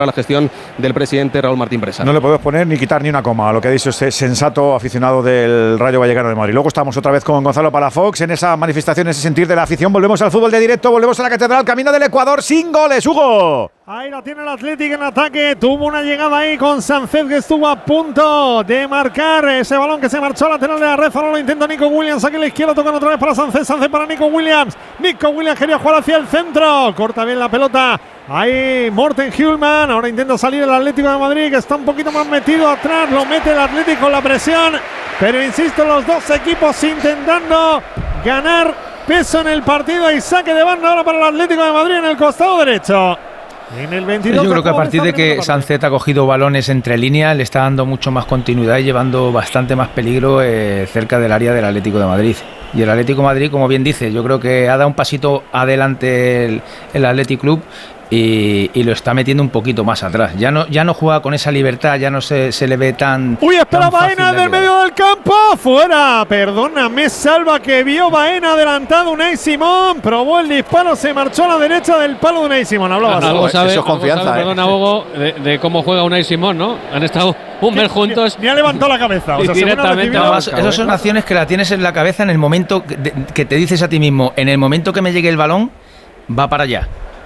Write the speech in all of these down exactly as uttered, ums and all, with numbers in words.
la gestión del presidente Raúl Martín Bressan. No le podemos poner ni quitar ni una coma a lo que ha dicho este sensato aficionado del Rayo Vallecano de Madrid. Luego estamos otra vez con Gonzalo Palafox en esa manifestación, en ese sentir de la afición. Volvemos al fútbol de directo, volvemos a la Catedral, camino del Ecuador sin goles. Hugo. Ahí la tiene el Athletic en ataque. Tuvo una llegada ahí con Sánchez que estuvo a punto de marcar ese balón que se marchó a lateral de la red. Ahora lo intenta Nico Williams. Aquí a la izquierda tocan otra vez para Sánchez. Sánchez para Nico Williams. Nico Williams quería jugar hacia el centro. Corta bien la pelota. Ahí Morten Hjulman. Ahora intenta salir el Atlético de Madrid, que está un poquito más metido atrás. Lo mete el Atlético con la presión. Pero insisto, los dos equipos intentando ganar peso en el partido. Y saque de banda ahora para el Atlético de Madrid en el costado derecho. En el veintidós. Yo creo que a partir de que Sánchez ha cogido balones entre líneas, le está dando mucho más continuidad y llevando bastante más peligro eh, cerca del área del Atlético de Madrid. Y el Atlético de Madrid, como bien dice, yo creo que ha dado un pasito adelante el, el Athletic Club y, y lo está metiendo un poquito más atrás. Ya no, ya no juega con esa libertad, ya no se, se le ve tan. ¡Uy, espera Baena del medio del campo! ¡Fuera! Perdóname, salva que vio Baena adelantado. Unai Simón probó el disparo, se marchó a la derecha del palo de Unai Simón. Hablabas. Algo sabe, eso es confianza. Sabe, eh. Perdona, Hugo, de, de cómo juega Unai Simón, ¿no? Han estado un mes juntos. Ni ha levantado la cabeza. O sea, directamente. No, esas son acciones que la tienes en la cabeza en el momento que, de, que te dices a ti mismo, en el momento que me llegue el balón, va para allá.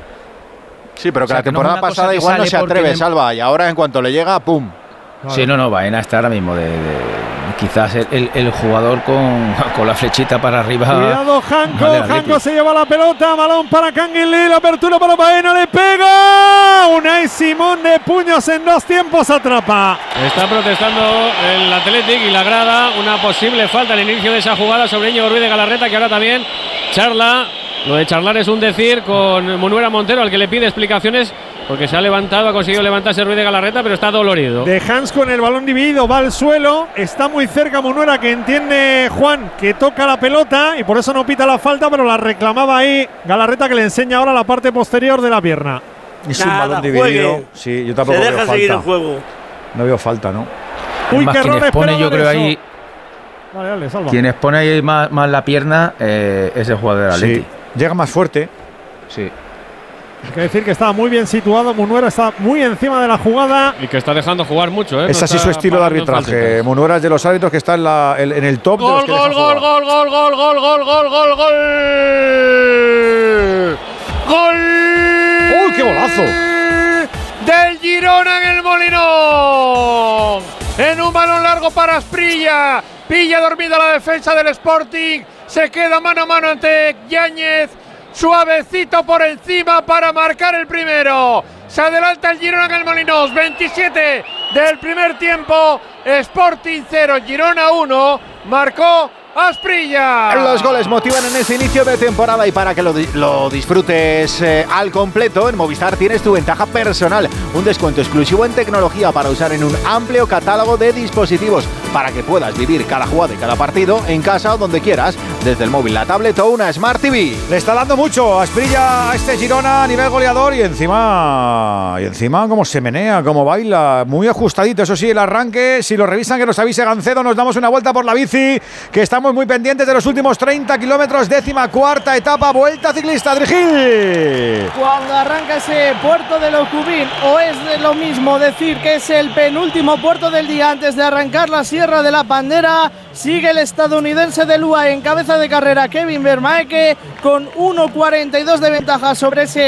Sí, pero que o sea, la temporada que no pasada igual no se atreve, me... Salva, y ahora en cuanto le llega, ¡pum! Claro. Sí, no, no, Baena está ahora mismo de, de quizás el, el, el jugador con, con la flechita para arriba. Cuidado, Janko, Janko se lleva la pelota, balón para Canguilí, la apertura para Baena, le pega. Unai Simón de puños en dos tiempos atrapa. Está protestando el Athletic y la grada, una posible falta al inicio de esa jugada sobre Íñigo Ruiz de Galarreta, que ahora también charla. Lo de charlar es un decir con Munuera Montero, al que le pide explicaciones porque se ha levantado, ha conseguido levantarse Ruiz de Galarreta, pero está dolorido. De Hans con el balón dividido, va al suelo, está muy cerca Munuera, que entiende Juan que toca la pelota y por eso no pita la falta, pero la reclamaba ahí Galarreta, que le enseña ahora la parte posterior de la pierna. Es un balón dividido. Juegue. Sí, yo tampoco se deja veo seguir falta. el juego. No veo falta, ¿no? Uy, más qué quien error, expone, yo creo ahí. Dale, dale, salva. Quien expone ahí más, más la pierna eh, es el jugador del Atleti. Sí. Llega más fuerte. Sí. Hay que decir que estaba muy bien situado. Munuera está muy encima de la jugada. Y que está dejando jugar mucho, ¿eh? Es no así su estilo de arbitraje. Munuera es de los árbitros que está en, la, en, en el top gol, de los que gol, gol, gol, gol, gol, gol, gol, gol, gol, gol. ¡Gol! ¡Uy, qué golazo! Del Girona en el Molinón. En un balón largo para Asprilla. Pilla dormida la defensa del Sporting. Se queda mano a mano ante Yáñez. Suavecito por encima para marcar el primero. Se adelanta el Girona en el Molinós. veintisiete del primer tiempo. Sporting cero, Girona uno. Marcó Asprilla. Los goles motivan en este inicio de temporada y para que lo, lo disfrutes eh, al completo, en Movistar tienes tu ventaja personal, un descuento exclusivo en tecnología para usar en un amplio catálogo de dispositivos para que puedas vivir cada jugada y cada partido en casa o donde quieras, desde el móvil, la tablet o una Smart T V. Le está dando mucho a Asprilla a este Girona a nivel goleador y encima, y encima cómo se menea, cómo baila, muy ajustadito, eso sí, el arranque, si lo revisan que nos avise Gancedo, nos damos una vuelta por la bici, que estamos muy pendientes de los últimos treinta kilómetros, décima cuarta etapa, vuelta ciclista, Adrigil. Cuando arranca ese puerto de Locubín, o es de lo mismo decir que es el penúltimo puerto del día antes de arrancar la Sierra de la Pandera, sigue el estadounidense del U A E en cabeza de carrera, Kevin Vermaeke, con uno cuarenta y dos de ventaja sobre ese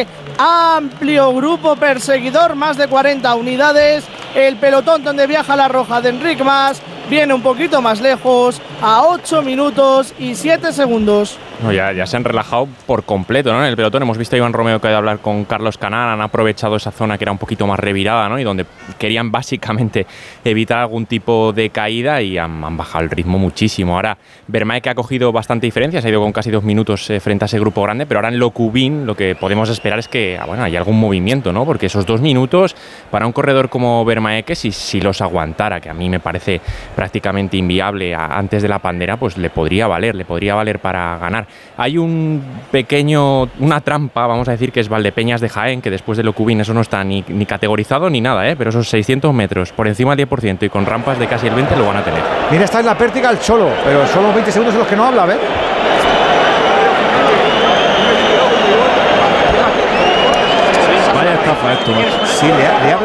amplio grupo perseguidor, más de cuarenta unidades. El pelotón donde viaja la roja de Enric Mas viene un poquito más lejos, a ocho minutos y siete segundos. No, ya, ya se han relajado por completo, ¿no? En el pelotón hemos visto a Iván Romeo que ha ido a hablar con Carlos Canal, han aprovechado esa zona que era un poquito más revirada, ¿no? Y donde querían básicamente evitar algún tipo de caída y han, han bajado el ritmo muchísimo. Ahora Vermaeke ha cogido bastante diferencia, se ha ido con casi dos minutos eh, frente a ese grupo grande, pero ahora en Locubín lo que podemos esperar es que, bueno, haya algún movimiento, ¿no? Porque esos dos minutos para un corredor como Vermaeke, si, si los aguantara, que a mí me parece prácticamente inviable a, antes de la Pandera, pues le podría valer, le podría valer para ganar. Hay un pequeño, una trampa, vamos a decir, que es Valdepeñas de Jaén, que después de Locubín eso no está ni, ni categorizado ni nada, ¿eh? Pero esos seiscientos metros por encima del diez por ciento y con rampas de casi el veinte por ciento lo van a tener. Mira, está en la pértiga el Cholo, pero solo veinte segundos en los que no habla, a ver. Vaya estafa esto, ¿no? Sí, le, le habla.